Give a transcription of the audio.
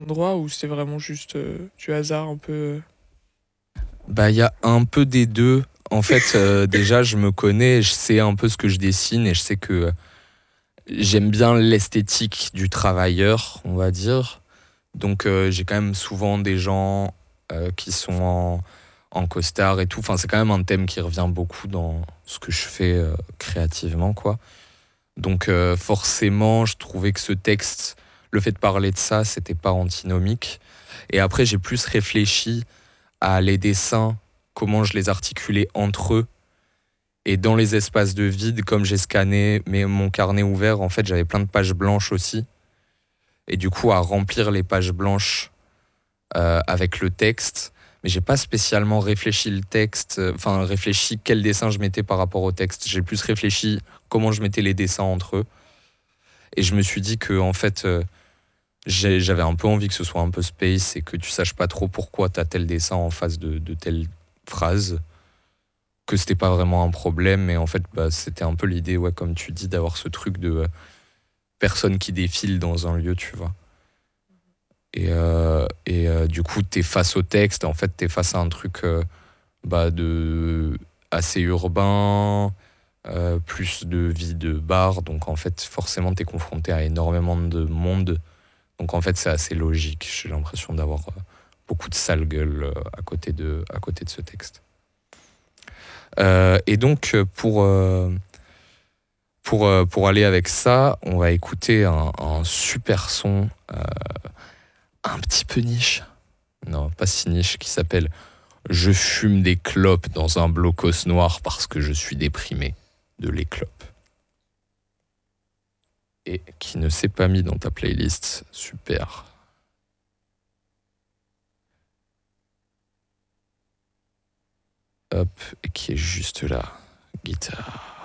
endroit ou c'était vraiment juste du hasard un peu. Bah, il y a un peu des deux. En fait, déjà, je me connais, je sais un peu ce que je dessine et je sais que j'aime bien l'esthétique du travailleur, on va dire. Donc, j'ai quand même souvent des gens qui sont en costard et tout. Enfin, c'est quand même un thème qui revient beaucoup dans ce que je fais créativement, quoi. Donc, forcément, je trouvais que ce texte, le fait de parler de ça, c'était pas antinomique. Et après, j'ai plus réfléchi à les dessins, comment je les articulais entre eux. Et dans les espaces de vide, comme j'ai scanné mon carnet ouvert, en fait, j'avais plein de pages blanches aussi. Et du coup, à remplir les pages blanches avec le texte. Mais j'ai pas spécialement réfléchi le texte, enfin réfléchi quel dessin je mettais par rapport au texte. J'ai plus réfléchi comment je mettais les dessins entre eux. Et je me suis dit que en fait, j'avais un peu envie que ce soit un peu space et que tu saches pas trop pourquoi t'as tel dessin en face de telle phrase. Que c'était pas vraiment un problème, mais en fait, bah, c'était un peu l'idée, ouais, comme tu dis, d'avoir ce truc de personne qui défile dans un lieu, tu vois. Et du coup, t'es face au texte, en fait, t'es face à un truc bah, assez urbain, plus de vie de bar, donc en fait, forcément, t'es confronté à énormément de monde. Donc en fait, c'est assez logique. J'ai l'impression d'avoir beaucoup de sale gueule à côté de ce texte. Et donc, pour aller avec ça, on va écouter un super son, un petit peu niche. Non, pas si niche, qui s'appelle Je fume des clopes dans un blocos noir parce que je suis déprimé de les clopes. Et qui ne s'est pas mis dans ta playlist, super. Hop, et qui est juste là, guitare.